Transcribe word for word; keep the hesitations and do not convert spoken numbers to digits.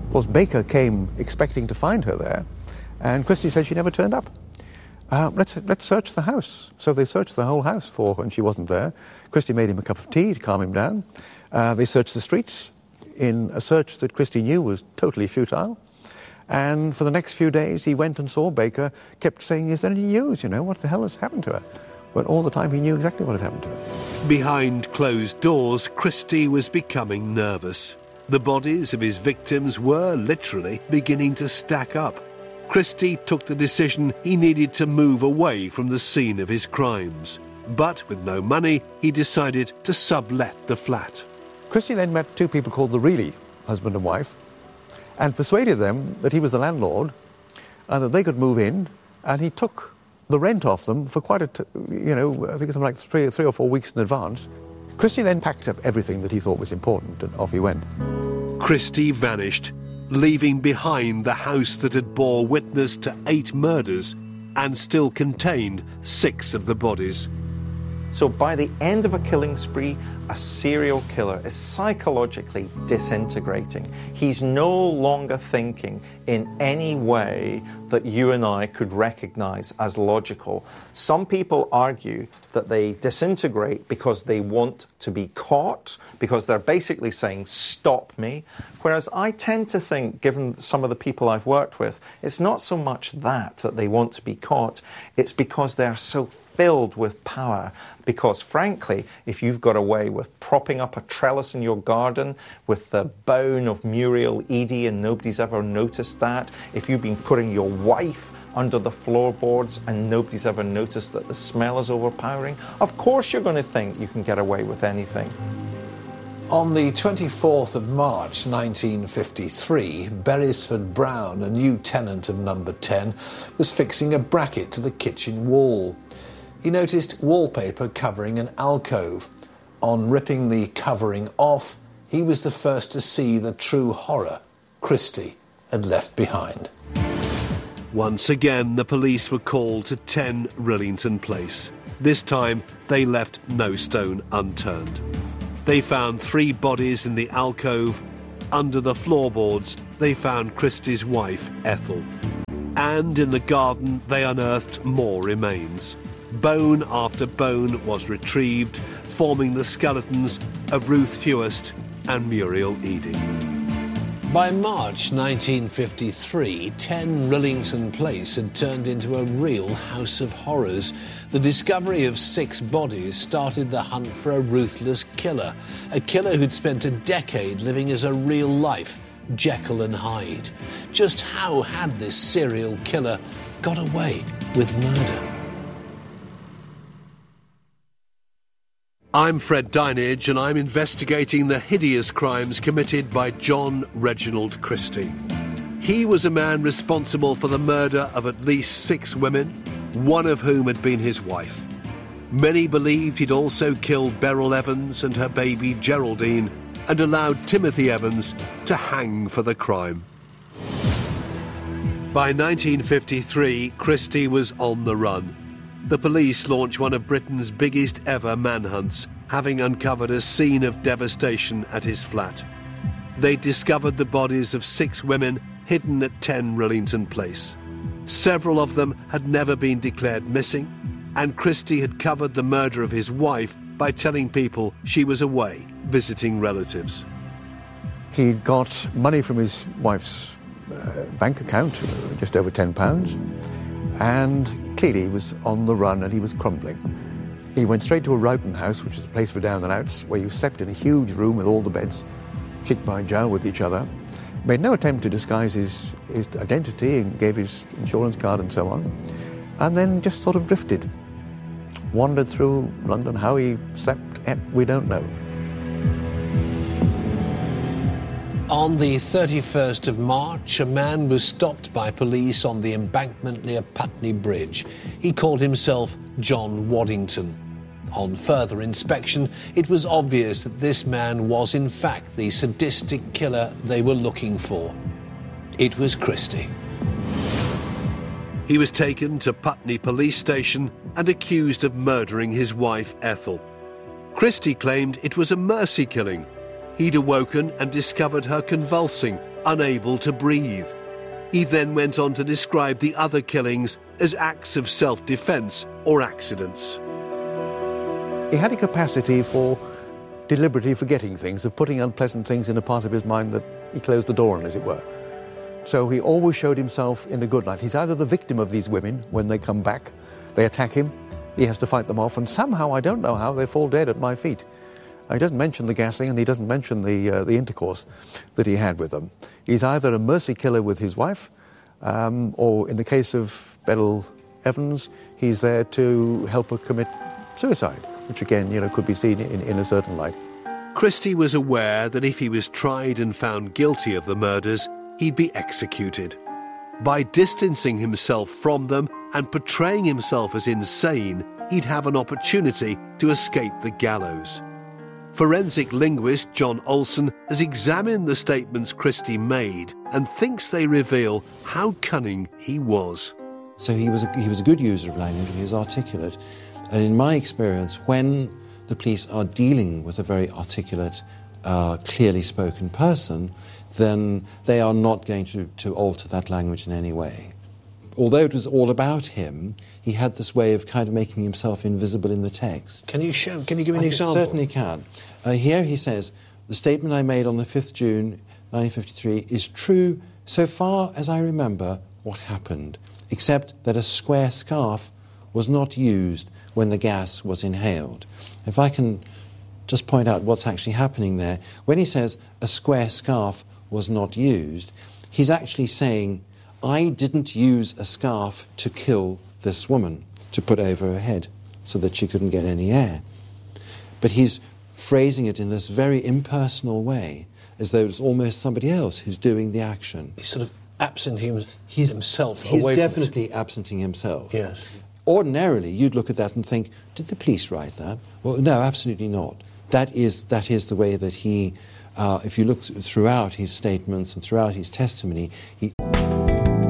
Of course, Baker came expecting to find her there, and Christie said she never turned up. Uh, let's, let's search the house. So they searched the whole house for her, and she wasn't there. Christie made him a cup of tea to calm him down. Uh, they searched the streets in a search that Christie knew was totally futile. And for the next few days, he went and saw Baker, kept saying, is there any news, you know, what the hell has happened to her? But all the time he knew exactly what had happened to her. Behind closed doors, Christie was becoming nervous. The bodies of his victims were literally beginning to stack up. Christie took the decision he needed to move away from the scene of his crimes. But with no money, he decided to sublet the flat. Christie then met two people called the Reilly, husband and wife, and persuaded them that he was the landlord and that they could move in, and he took the rent off them for quite a, t- you know, I think it's something like three, three or four weeks in advance. Christie then packed up everything that he thought was important, and off he went. Christie vanished, leaving behind the house that had bore witness to eight murders and still contained six of the bodies. So by the end of a killing spree, a serial killer is psychologically disintegrating. He's no longer thinking in any way that you and I could recognize as logical. Some people argue that they disintegrate because they want to be caught, because they're basically saying, stop me. Whereas I tend to think, given some of the people I've worked with, it's not so much that, that they want to be caught, it's because they're so filled with power, because frankly, if you've got away with propping up a trellis in your garden with the bone of Muriel Eady and nobody's ever noticed that, if you've been putting your wife under the floorboards and nobody's ever noticed that the smell is overpowering, of course you're going to think you can get away with anything. On the twenty-fourth of March nineteen fifty-three, Beresford Brown, a new tenant of number ten, was fixing a bracket to the kitchen wall. He noticed wallpaper covering an alcove. On ripping the covering off, he was the first to see the true horror Christie had left behind. Once again, the police were called to ten Rillington Place. This time, they left no stone unturned. They found three bodies in the alcove. Under the floorboards, they found Christie's wife, Ethel. And in the garden, they unearthed more remains. Bone after bone was retrieved, forming the skeletons of Ruth Fewest and Muriel Eady. By March nineteen fifty-three, ten Rillington Place had turned into a real house of horrors. The discovery of six bodies started the hunt for a ruthless killer, a killer who'd spent a decade living as a real-life Jekyll and Hyde. Just how had this serial killer got away with murder? I'm Fred Dinage, and I'm investigating the hideous crimes committed by John Reginald Christie. He was a man responsible for the murder of at least six women, one of whom had been his wife. Many believed he'd also killed Beryl Evans and her baby Geraldine, and allowed Timothy Evans to hang for the crime. By nineteen fifty-three, Christie was on the run. The police launched one of Britain's biggest ever manhunts, having uncovered a scene of devastation at his flat. They discovered the bodies of six women hidden at ten Rillington Place. Several of them had never been declared missing, and Christie had covered the murder of his wife by telling people she was away visiting relatives. He'd got money from his wife's uh, bank account, just over ten pounds, and clearly he was on the run and he was crumbling. He went straight to a Rowton house, which is a place for down and outs, where you slept in a huge room with all the beds cheek by jowl with each other. Made no attempt to disguise his, his identity and gave his insurance card and so on. And then just sort of drifted. Wandered through London. How he slept, we don't know. On the thirty-first of March, a man was stopped by police on the embankment near Putney Bridge. He called himself John Waddington. On further inspection, it was obvious that this man was in fact the sadistic killer they were looking for. It was Christie. He was taken to Putney Police Station and accused of murdering his wife, Ethel. Christie claimed it was a mercy killing. He'd awoken and discovered her convulsing unable to breathe. He then went on to describe the other killings as acts of self-defence or accidents. He had a capacity for deliberately forgetting things, of putting unpleasant things in a part of his mind that he closed the door on, as it were. So he always showed himself in a good light. He's either the victim of these women when they come back, they attack him, he has to fight them off, and somehow, I don't know how, they fall dead at my feet. He doesn't mention the gassing, and he doesn't mention the, uh, the intercourse that he had with them. He's either a mercy killer with his wife, um, or in the case of Beryl Evans, he's there to help her commit suicide, which again, you know, could be seen in, in a certain light. Christie was aware that if he was tried and found guilty of the murders, he'd be executed. By distancing himself from them and portraying himself as insane, he'd have an opportunity to escape the gallows. Forensic linguist John Olson has examined the statements Christie made and thinks they reveal how cunning he was. So he was a, he was a good user of language, he was articulate, and in my experience, when the police are dealing with a very articulate, uh, clearly spoken person, then they are not going to, to alter that language in any way. Although it was all about him, he had this way of kind of making himself invisible in the text. Can you show? Can you give me an I example? Certainly can. Uh, here he says, the statement I made on the fifth of June nineteen fifty-three is true so far as I remember what happened, except that a square scarf was not used when the gas was inhaled. If I can just point out what's actually happening there, when he says a square scarf was not used, he's actually saying, I didn't use a scarf to kill this woman, to put over her head so that she couldn't get any air. But he's phrasing it in this very impersonal way, as though it's almost somebody else who's doing the action. He's sort of absenting he's, himself he's away definitely from it. absenting himself. Yes. Ordinarily, you'd look at that and think, did the police write that? Well, no, absolutely not. That is, that is the way that he, uh, if you look throughout his statements and throughout his testimony, he